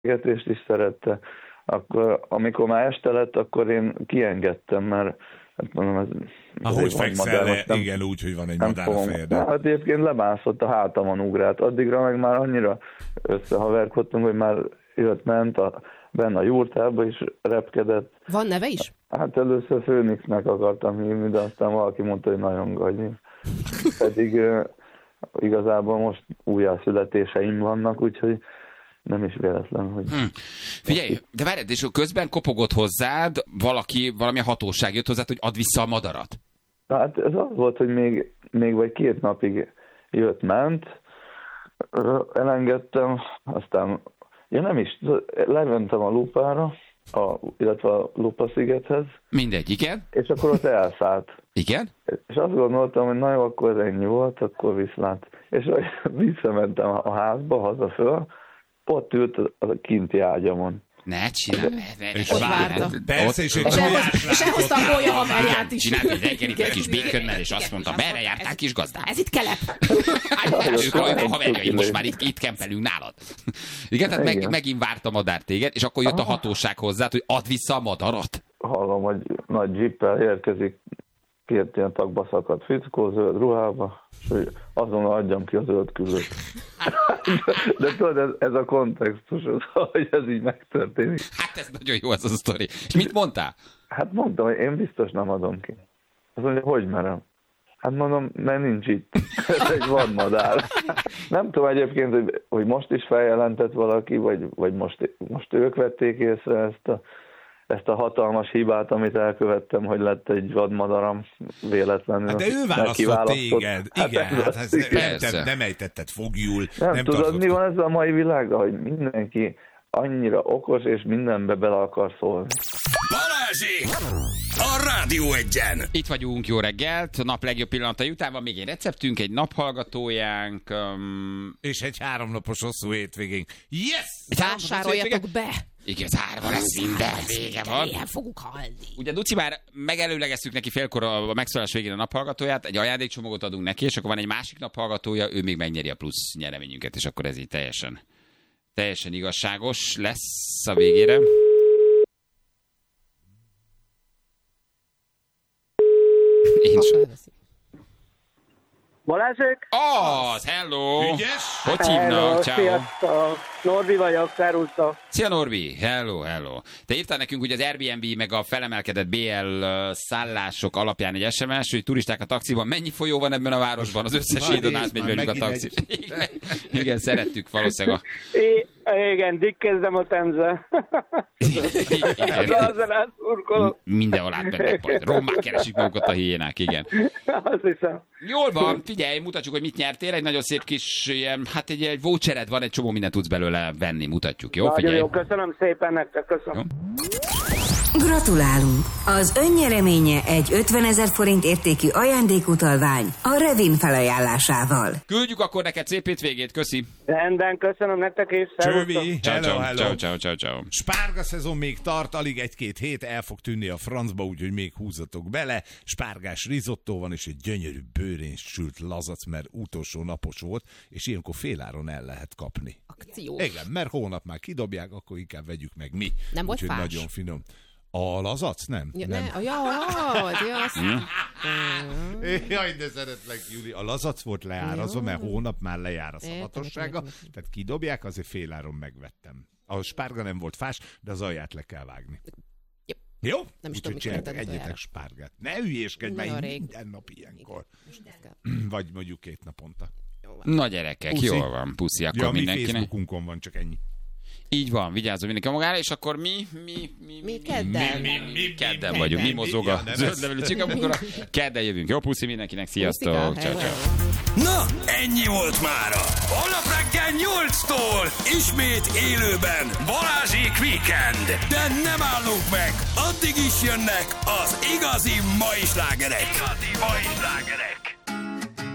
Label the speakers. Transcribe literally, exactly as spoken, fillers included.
Speaker 1: beszélgetést is szerette. Akkor, amikor már este lett, akkor én kiengedtem, mert hát mondom, ez...
Speaker 2: Ahogy fekszel le, nem, igen, úgy, hogy van egy madár a fejedben.
Speaker 1: Hát egyébként lebászott, a hátamon ugrált. Addigra meg már annyira összehaverkodtunk, hogy már jött-ment a, benne a jurtába is repkedett.
Speaker 3: Van neve is?
Speaker 1: Hát először Főnixnek akartam hívni, de aztán valaki mondta, hogy nagyon gagyi. Pedig uh, igazából most újjászületéseim vannak, úgyhogy nem is véletlen, hogy...
Speaker 4: Hm. Figyelj, de várjad, és közben kopogott hozzád valaki, valamilyen hatóság jött hozzád, hogy add vissza a madarat.
Speaker 1: Hát ez az volt, hogy még, még vagy két napig jött-ment, elengedtem, aztán ja nem is, lementem a Lupára, a, illetve a Lupa-szigethez.
Speaker 4: Mindegy, igen.
Speaker 1: És akkor ott elszállt.
Speaker 4: Igen?
Speaker 1: És azt gondoltam, hogy na jó, akkor ez ennyi volt, akkor viszlát. És visszamentem a házba, haza föl, ott ült a kinti ágyamon.
Speaker 4: Ne csinálj.
Speaker 2: És várta. Persze, és
Speaker 3: és elhozta a gólya haverját is.
Speaker 4: Csinált egy reggelit egy kis békönnel, és azt mondta, merre jártál, kis gazdám?
Speaker 3: Ez itt Kelep.
Speaker 4: Ők a haverjaim, most már itt, itt kempelünk nálad. Igen, tehát meg, megint várt a madár téged, és akkor jött a hatóság hozzád, hogy add vissza a madarat.
Speaker 1: Hallom, hogy nagy dzsippel érkezik, két ilyen tagba szakadt fickó, zöld ruhába, és hogy azonnal adjam ki a zöld küllőt. De, de tudod, ez, ez a kontextus, az, hogy ez így megtörténik.
Speaker 4: Hát ez nagyon jó az a sztori. És mit mondtál?
Speaker 1: Hát mondtam, hogy én biztos nem adom ki. Azt mondja, hogy merem? Hát mondom, mert nincs itt. Ez egy vadmadár. Nem tudom egyébként, hogy, hogy most is feljelentett valaki, vagy, vagy most, most ők vették észre ezt a ezt a hatalmas hibát, amit elkövettem, hogy lett egy vadmadaram véletlenül.
Speaker 2: Hát de ő választott téged. Hát igen, hát ez ez nem, nem ejtetted fogjul.
Speaker 1: Nem,
Speaker 2: nem
Speaker 1: tudod,
Speaker 2: tartott...
Speaker 1: mi van ezzel a mai világban, hogy mindenki annyira okos, és mindenbe bele akar szólni.
Speaker 5: Balázsék! A Rádió Egyen!
Speaker 4: Itt vagyunk, jó reggelt, a nap legjobb pillanatai után van még egy receptünk, egy naphallgatójánk. Um...
Speaker 2: És egy háromnapos hosszú hétvégénk. Yes!
Speaker 3: Vásároljatok be!
Speaker 4: Igen, zárva lesz minden, vége van.
Speaker 3: Ilyen fogunk halni.
Speaker 4: Ugye Duci már megelőlegeztük neki félkor a megszólás végén a naphallgatóját, egy ajándékcsomagot adunk neki, és akkor van egy másik naphallgatója, ő még megnyeri a plusz nyereményünket, és akkor ez így teljesen, teljesen igazságos lesz a végére. Én
Speaker 6: Balázsék?
Speaker 4: Az, hello!
Speaker 2: Ügyes?
Speaker 4: Hogy hívnak? Ciao.
Speaker 6: Sziasztok! Norbi vagyok, szervusztok!
Speaker 4: Szia Norbi, hello, hello. Te írtál nekünk ugye az Airbnb meg a felemelkedett bé el szállások alapján egy es em es, hogy turisták a taxiban. Mennyi folyó van ebben a városban? Az összes hídon átmegy velük a taxi. Igen, igen, szerettük valószínűleg a...
Speaker 6: É, igen, dikkezdem a Temze.
Speaker 4: Mindenhol átmennek majd. Rommá keresik magukat a hiénák, igen.
Speaker 6: Azt hiszem.
Speaker 4: Jól van, figyelj, mutatjuk, hogy mit nyertél. Egy nagyon szép kis ilyen, hát egy, egy vouchered van, egy csomó mindent tudsz belőle venni, mutatjuk, jó?
Speaker 6: Nagyon
Speaker 4: Figyelj.
Speaker 6: jó, köszönöm szépen nektek, köszönöm.
Speaker 4: Jó.
Speaker 7: Gratulálunk! Az önnyereménye egy ötvenezer forint értékű ajándékutalvány a Revin felajánlásával.
Speaker 4: Küldjük akkor neked szép hétvégét, köszi.
Speaker 6: Rendben, köszönöm nektek is.
Speaker 2: Csövi,
Speaker 4: Ciao,
Speaker 2: hello,
Speaker 4: ciao,
Speaker 2: hello.
Speaker 4: ciao, ciao, ciao, ciao.
Speaker 2: Spárga szezon még tart, alig egy-két hét, el fog tűnni a francba, úgyhogy még húzzatok bele. Spárgás rizottó van, és egy gyönyörű bőrén sült lazac, mert utolsó napos volt, és ilyenkor féláron el lehet kapni.
Speaker 3: Akció.
Speaker 2: Igen, mert hónap már kidobják, akkor inkább vegyük meg mi.
Speaker 3: Nem volt
Speaker 2: úgyhogy
Speaker 3: fás?
Speaker 2: nagyon finom. A lazac, nem?
Speaker 3: Ja,
Speaker 2: nem.
Speaker 3: ne, ja, ja, ja, azt...
Speaker 2: Jaj, de szeretlek, Júli. A lazac volt leárazva, mert hónap már lejár a szavatossága, tehát kidobják, azért féláron megvettem. A spárga nem volt fás, de az alját le kell vágni.
Speaker 3: Jó.
Speaker 2: Jó?
Speaker 3: Nem is
Speaker 2: Úgyhogy
Speaker 3: tudom, mikor
Speaker 2: csináljátok,
Speaker 3: etted
Speaker 2: egyetek spárgát. Ne hülyéskedj, mert
Speaker 3: Nagyon rég.
Speaker 2: minden nap ilyenkor. Vagy mondjuk két naponta.
Speaker 4: Na gyerekek,
Speaker 2: Puszi.
Speaker 4: jól van, puszi, akkor
Speaker 2: Ja, mi
Speaker 4: mindenkinek.
Speaker 2: Facebookunkon van, csak ennyi.
Speaker 4: Így van, vigyázzon mindenki magára, és akkor mi, mi, mi,
Speaker 3: Mi kedden?
Speaker 4: mi, mi, mi kedden vagyunk, mi mozog a zöldlevelű csika, amikor kedden jövünk. Jó, puszi mindenkinek, sziasztok, ciao, ciao.
Speaker 5: Na, ennyi volt mára. Holnap reggel nyolctól ismét élőben Balázsék Weekend. De nem állunk meg, addig is jönnek az igazi mai slágerek. Igazi mai slágerek.